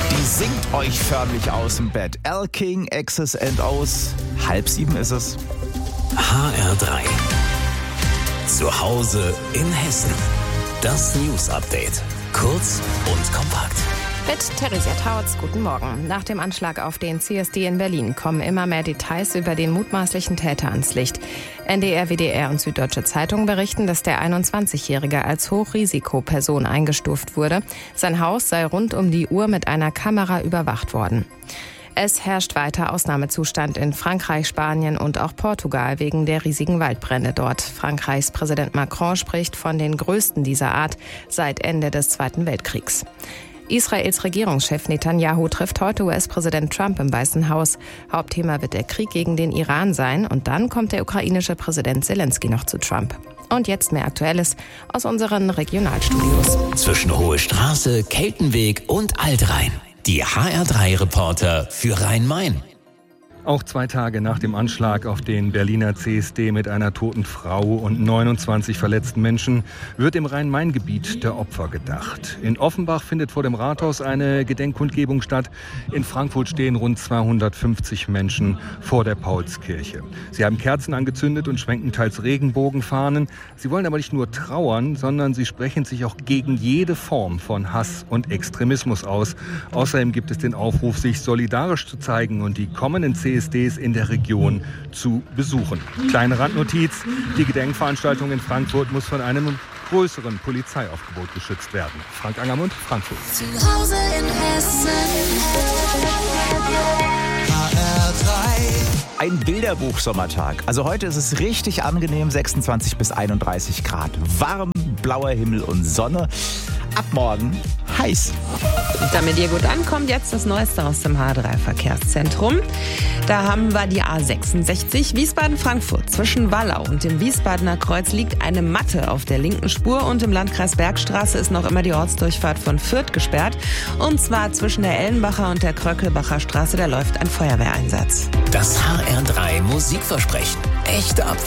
Die singt euch förmlich aus dem Bett. Al King, X's and O's. 6:30 ist es. HR3. Zu Hause in Hessen. Das News-Update. Kurz und kompakt. Mit Theresia Tautz, guten Morgen. Nach dem Anschlag auf den CSD in Berlin kommen immer mehr Details über den mutmaßlichen Täter ans Licht. NDR, WDR und Süddeutsche Zeitung berichten, dass der 21-Jährige als Hochrisikoperson eingestuft wurde. Sein Haus sei rund um die Uhr mit einer Kamera überwacht worden. Es herrscht weiter Ausnahmezustand in Frankreich, Spanien und auch Portugal wegen der riesigen Waldbrände dort. Frankreichs Präsident Macron spricht von den größten dieser Art seit Ende des Zweiten Weltkriegs. Israels Regierungschef Netanyahu trifft heute US-Präsident Trump im Weißen Haus. Hauptthema wird der Krieg gegen den Iran sein und dann kommt der ukrainische Präsident Zelensky noch zu Trump. Und jetzt mehr Aktuelles aus unseren Regionalstudios. Zwischen Hohe Straße, Keltenweg und Altrhein. Die HR3-Reporter für Rhein-Main. Auch 2 Tage nach dem Anschlag auf den Berliner CSD mit einer toten Frau und 29 verletzten Menschen wird im Rhein-Main-Gebiet der Opfer gedacht. In Offenbach findet vor dem Rathaus eine Gedenkkundgebung statt. In Frankfurt stehen rund 250 Menschen vor der Paulskirche. Sie haben Kerzen angezündet und schwenken teils Regenbogenfahnen. Sie wollen aber nicht nur trauern, sondern sie sprechen sich auch gegen jede Form von Hass und Extremismus aus. Außerdem gibt es den Aufruf, sich solidarisch zu zeigen und die kommenden CSDs in der Region zu besuchen. Kleine Randnotiz: Die Gedenkveranstaltung in Frankfurt muss von einem größeren Polizeiaufgebot geschützt werden. Frank Angermund, Frankfurt. Zu Hause in Hessen. HR3. Ein Bilderbuch-Sommertag. Also heute ist es richtig angenehm, 26 bis 31 Grad. Warm, blauer Himmel und Sonne. Ab morgen heiß. Damit ihr gut ankommt, jetzt das Neueste aus dem H3-Verkehrszentrum. Da haben wir die A66 Wiesbaden-Frankfurt. Zwischen Wallau und dem Wiesbadener Kreuz liegt eine Matte auf der linken Spur und im Landkreis Bergstraße ist noch immer die Ortsdurchfahrt von Fürth gesperrt. Und zwar zwischen der Ellenbacher und der Kröckelbacher Straße, da läuft ein Feuerwehreinsatz. Das HR3 Musikversprechen. Echte Updates.